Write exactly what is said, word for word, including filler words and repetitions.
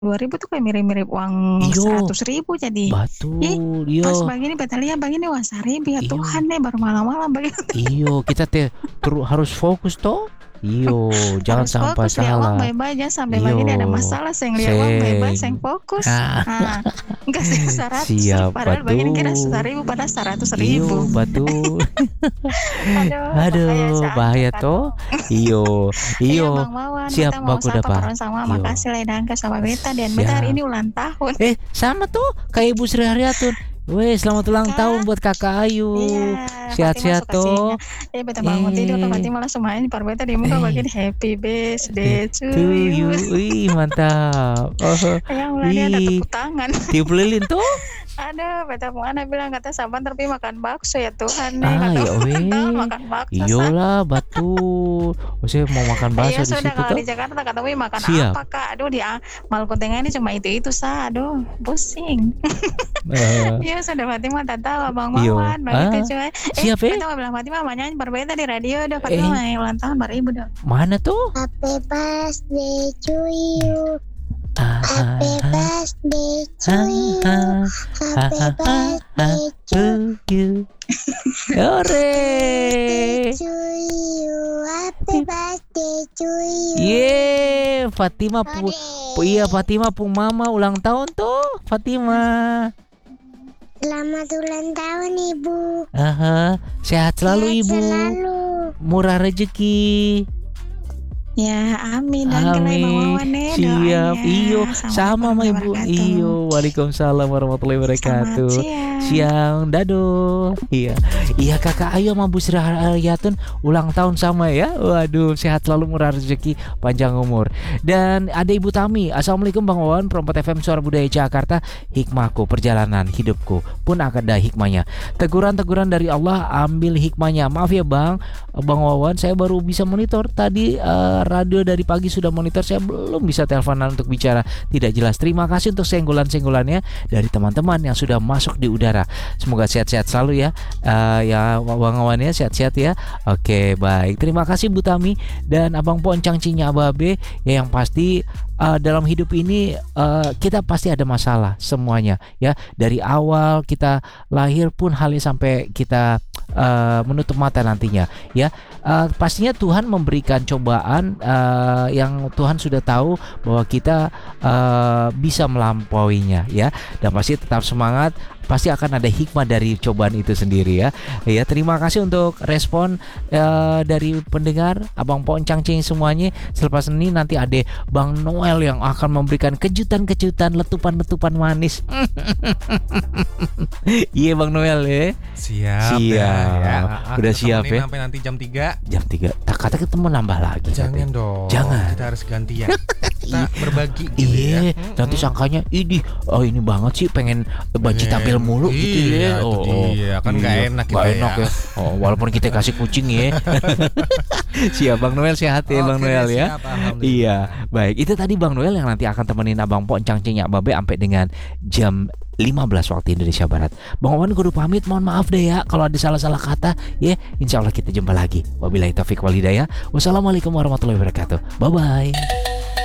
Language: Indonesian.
dua ribu tuh kayak mirip-mirip uang Iyo, seratus ribu jadi. Ih, betul, pas iyo. begini beta lihat begini uang seribu ya Iyo. Tuhan nih baru malam-malam begini. Iyo, kita te teru harus fokus toh. Iyo, jangan Harus sampai fokus lihat uang salah. baik-baik jangan sampai Iyo, begini ada masalah saya lihat uang baik-baik saya seng. fokus. Ah, Nah, enggak sih seratus siap, padahal begini kira betul. seribu padahal seratus ribu. Iyo, betul. Aduh, bahaya Aduh, seangka bahaya kado. toh. Iyo, Iya iyo. Bang Wawan, Siap, beta mau baku sapa dapa. paron sama Iyo. makasih lah Dangka sama beta dan beta hari Siap. ini ulang tahun. Eh, sama tuh kayak Ibu Sri Haryatun. Weh, selamat ulang tahun Kak, buat Kakak iya, Ayu. Fatima Sehat-sehat suka sihnya. toh. Eh, beta bangun tidur tuh Eh, Fatima langsung main par beta di muka eh, begini happy eh, birthday to to you. you. Wih, mantap. Oh, Yang mulai ada ih, tepuk tangan. tiup lilin tuh. Aduh, beta mana bilang kata saban tapi makan bakso ya Tuhan nih Ah, kata ya ulang tahun weh. makan bakso sah. Iyalah, betul. Oh, saya mau makan bakso Iya di sudah situ kalau toh. di Jakarta kata Wih makan Siap. apa kak? Aduh di Maluku Tengah ini cuma itu itu sah. Aduh pusing. Eh, Iya sudah Fatima tak tahu Abang iyo. Mawan Ah, begitu cuy. Eh siap eh. Fatima bilang Fatima mau nyanyi berbeda di radio udah Fatima Eh, main ulang tahun baru ibu dong. mana tuh? Happy birthday to you. Ah, Happy ah, birthday to ah, you. ah, ah, Happy ah, ah, ah, birthday to to you. Hore. to you. Happy birthday to you. Ye, Fatima pu, pu iya Ore. Fatima pu mama ulang tahun tuh, Fatima. Selamat ulang tahun Ibu. Aha, sehat selalu Sehat Ibu. selalu. Murah rezeki. Ya amin dan kelai Bang Amin. Mawan nih Siap. doanya. Iyo, sama sama Assalamualaikum Ibu. warahmatullahi Iyo, wabarakatuh. Waalaikumsalam warahmatullahi Selamat wabarakatuh. siang. Siang, dado. Iya. Iya Kakak Ayu sama Bu Sri Haryatun ulang tahun sama ya. Waduh, sehat selalu murah rezeki, panjang umur. Dan ada Ibu Tami. Assalamualaikum Bang Wawan, Perempat F M Suara Budaya Jakarta. Hikmahku, perjalanan hidupku pun akan ada hikmahnya. Teguran-teguran dari Allah, ambil hikmahnya. Maaf ya Bang, Bang Wawan, saya baru bisa monitor tadi eh, radio dari pagi sudah monitor, saya belum bisa teleponan untuk bicara tidak jelas. Terima kasih untuk senggolan-senggolannya dari teman-teman yang sudah masuk di udara. Semoga sehat-sehat selalu ya. Uh, ya Bang Wawan ya, sehat-sehat ya. Oke, baik. Terima kasih Bu Tami dan Abang Poncang Cinya Ababe ya, yang pasti uh, dalam hidup ini uh, kita pasti ada masalah semuanya ya. Dari awal kita lahir pun halnya sampai kita uh, menutup mata nantinya ya. Uh, pastinya Tuhan memberikan cobaan uh, yang Tuhan sudah tahu bahwa kita uh, bisa melampauinya ya, dan pasti tetap semangat, pasti akan ada hikmah dari cobaan itu sendiri ya. Ya, terima kasih untuk respon uh, dari pendengar Abang Poncang Cing semuanya. Selepas ini nanti ada Bang Noel yang akan memberikan kejutan-kejutan, letupan-letupan manis. Iya Bang Noel ya. Siap. Siap. Ya, Udah kita siap temenin ya. sampai nanti jam tiga. Jam tiga. Tak kata ketemu nambah lagi. Jangan katanya. dong. Jangan. Kita harus gantian. Kita berbagi gitu Iya, ya. nanti sangkanya ini oh ini banget sih pengen banci tampil mulu gitu ya. Iya, itu Oh, dia. Kan nggak iya. enak Nggak kita enak ya. ya. Oh, walaupun kita kasih kucing ya. Siap Bang Noel, sehat ya Bang Oke, Noel ya. siap, alhamdulillah. Iya, baik. Itu tadi Bang Noel yang nanti akan temenin Abang Poncang Cinyak Babe sampai dengan jam lima belas waktu Indonesia Barat. Bang Wawan kudu pamit, mohon maaf deh ya kalau ada salah-salah kata ya. Insya Allah kita jumpa lagi. Wabillahi taufiq wal hidayah. Wassalamualaikum warahmatullahi wabarakatuh. Bye bye.